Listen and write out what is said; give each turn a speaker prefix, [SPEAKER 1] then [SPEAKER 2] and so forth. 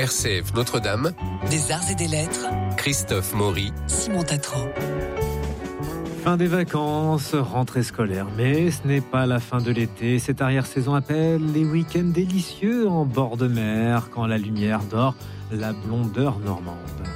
[SPEAKER 1] RCF Notre-Dame,
[SPEAKER 2] Des arts et des lettres,
[SPEAKER 1] Christophe Maury,
[SPEAKER 2] Simon Tatro.
[SPEAKER 3] Fin des vacances, rentrée scolaire, mais ce n'est pas la fin de l'été. Cette arrière-saison appelle les week-ends délicieux en bord de mer, quand la lumière dore la blondeur normande.